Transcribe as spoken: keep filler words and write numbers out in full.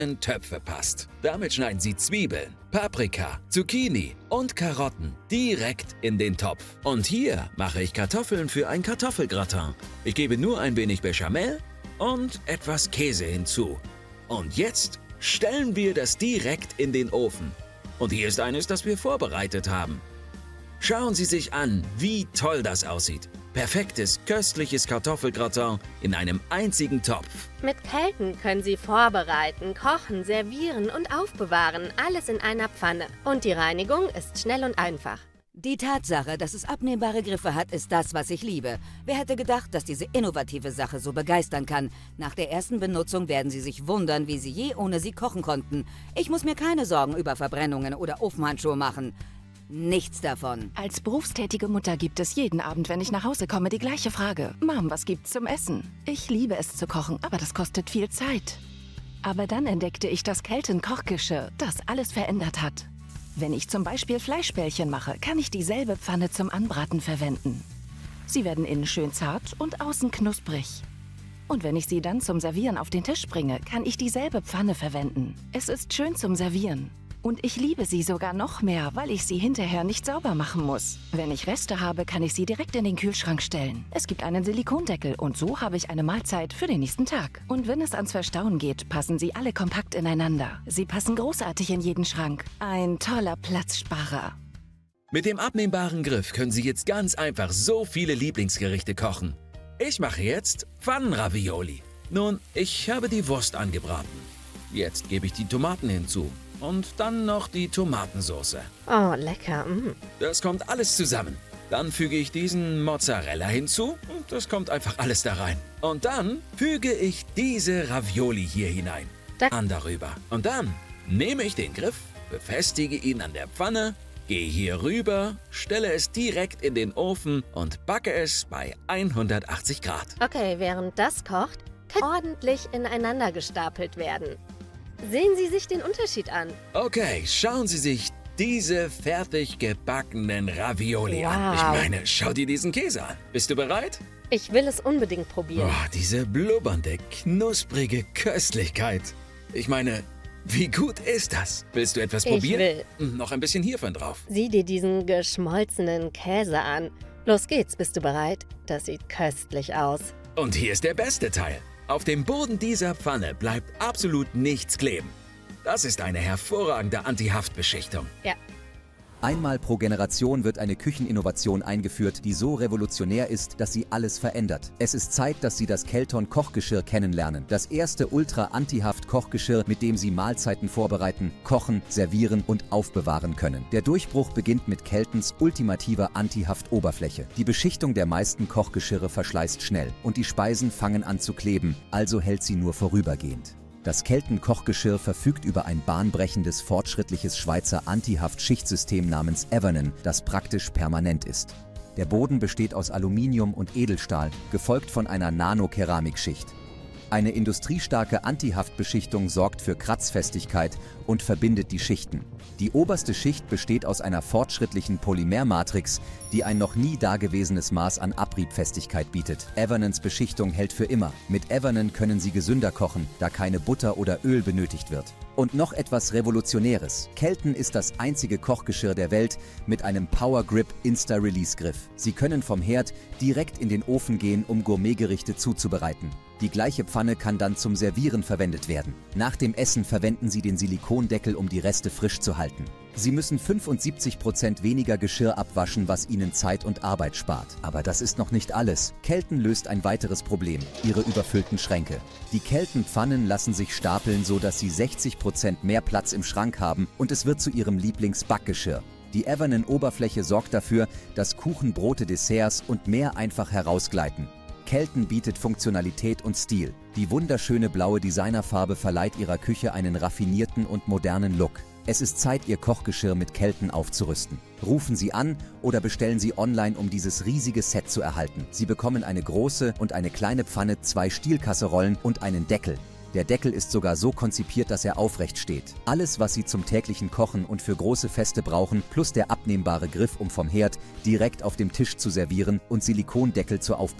in Töpfe passt. Damit schneiden Sie Zwiebeln, Paprika, Zucchini und Karotten direkt in den Topf. Und hier mache ich Kartoffeln für ein Kartoffelgratin. Ich gebe nur ein wenig Bechamel und etwas Käse hinzu. Und jetzt stellen wir das direkt in den Ofen. Und hier ist eines, das wir vorbereitet haben. Schauen Sie sich an, wie toll das aussieht. Perfektes, köstliches Kartoffelgratin in einem einzigen Topf. Mit Kelten können Sie vorbereiten, kochen, servieren und aufbewahren. Alles in einer Pfanne. Und die Reinigung ist schnell und einfach. Die Tatsache, dass es abnehmbare Griffe hat, ist das, was ich liebe. Wer hätte gedacht, dass diese innovative Sache so begeistern kann? Nach der ersten Benutzung werden Sie sich wundern, wie Sie je ohne sie kochen konnten. Ich muss mir keine Sorgen über Verbrennungen oder Ofenhandschuhe machen. Nichts davon. Als berufstätige Mutter gibt es jeden Abend, wenn ich nach Hause komme, die gleiche Frage. Mom, was gibt's zum Essen? Ich liebe es zu kochen, aber das kostet viel Zeit. Aber dann entdeckte ich das Kelten-Kochgeschirr, das alles verändert hat. Wenn ich zum Beispiel Fleischbällchen mache, kann ich dieselbe Pfanne zum Anbraten verwenden. Sie werden innen schön zart und außen knusprig. Und wenn ich sie dann zum Servieren auf den Tisch bringe, kann ich dieselbe Pfanne verwenden. Es ist schön zum Servieren. Und ich liebe sie sogar noch mehr, weil ich sie hinterher nicht sauber machen muss. Wenn ich Reste habe, kann ich sie direkt in den Kühlschrank stellen. Es gibt einen Silikondeckel und so habe ich eine Mahlzeit für den nächsten Tag. Und wenn es ans Verstauen geht, passen sie alle kompakt ineinander. Sie passen großartig in jeden Schrank. Ein toller Platzsparer. Mit dem abnehmbaren Griff können Sie jetzt ganz einfach so viele Lieblingsgerichte kochen. Ich mache jetzt Pfannenravioli. Nun, ich habe die Wurst angebraten. Jetzt gebe ich die Tomaten hinzu. Und dann noch die Tomatensauce. Oh, lecker. Mm. Das kommt alles zusammen. Dann füge ich diesen Mozzarella hinzu und das kommt einfach alles da rein. Und dann füge ich diese Ravioli hier hinein. Dann darüber. Und dann nehme ich den Griff, befestige ihn an der Pfanne, gehe hier rüber, stelle es direkt in den Ofen und backe es bei hundertachtzig Grad. Okay, während das kocht, kann ordentlich ineinander gestapelt werden. Sehen Sie sich den Unterschied an. Okay, schauen Sie sich diese fertig gebackenen Ravioli wow. an. Ich meine, schau dir diesen Käse an. Bist du bereit? Ich will es unbedingt probieren. Oh, diese blubbernde, knusprige Köstlichkeit. Ich meine, wie gut ist das? Willst du etwas probieren? Ich will. Noch ein bisschen hiervon drauf. Sieh dir diesen geschmolzenen Käse an. Los geht's, bist du bereit? Das sieht köstlich aus. Und hier ist der beste Teil. Auf dem Boden dieser Pfanne bleibt absolut nichts kleben. Das ist eine hervorragende Anti-Haftbeschichtung. Ja. Einmal pro Generation wird eine Kücheninnovation eingeführt, die so revolutionär ist, dass sie alles verändert. Es ist Zeit, dass Sie das Kelton-Kochgeschirr kennenlernen. Das erste Ultra-Anti-Haft-Kochgeschirr, mit dem Sie Mahlzeiten vorbereiten, kochen, servieren und aufbewahren können. Der Durchbruch beginnt mit Keltons ultimativer Anti-Haft-Oberfläche. Die Beschichtung der meisten Kochgeschirre verschleißt schnell und die Speisen fangen an zu kleben, also hält sie nur vorübergehend. Das Kelton-Kochgeschirr verfügt über ein bahnbrechendes, fortschrittliches Schweizer Anti-Haft-Schichtsystem namens Evonen, das praktisch permanent ist. Der Boden besteht aus Aluminium und Edelstahl, gefolgt von einer Nano-Keramikschicht. Eine industriestarke Anti-Haft-Beschichtung sorgt für Kratzfestigkeit und verbindet die Schichten. Die oberste Schicht besteht aus einer fortschrittlichen Polymermatrix, die ein noch nie dagewesenes Maß an Abriebfestigkeit bietet. Evonens Beschichtung hält für immer. Mit Evonen können Sie gesünder kochen, da keine Butter oder Öl benötigt wird. Und noch etwas Revolutionäres. Kelton ist das einzige Kochgeschirr der Welt mit einem Power Grip Insta-Release-Griff. Sie können vom Herd direkt in den Ofen gehen, um Gourmetgerichte zuzubereiten. Die gleiche Pfanne kann dann zum Servieren verwendet werden. Nach dem Essen verwenden Sie den Silikondeckel, um die Reste frisch zu halten. Sie müssen fünfundsiebzig Prozent weniger Geschirr abwaschen, was Ihnen Zeit und Arbeit spart. Aber das ist noch nicht alles. Kelton löst ein weiteres Problem: Ihre überfüllten Schränke. Die Kelton-Pfannen lassen sich stapeln, so dass Sie sechzig Prozent mehr Platz im Schrank haben und es wird zu Ihrem Lieblingsbackgeschirr. Die Evonen-Oberfläche sorgt dafür, dass Kuchen, Brote, Desserts und mehr einfach herausgleiten. Kelton bietet Funktionalität und Stil. Die wunderschöne blaue Designerfarbe verleiht Ihrer Küche einen raffinierten und modernen Look. Es ist Zeit, Ihr Kochgeschirr mit Kelton aufzurüsten. Rufen Sie an oder bestellen Sie online, um dieses riesige Set zu erhalten. Sie bekommen eine große und eine kleine Pfanne, zwei Stielkasserollen und einen Deckel. Der Deckel ist sogar so konzipiert, dass er aufrecht steht. Alles, was Sie zum täglichen Kochen und für große Feste brauchen, plus der abnehmbare Griff, um vom Herd direkt auf dem Tisch zu servieren, und Silikondeckel zur Aufbewahrung.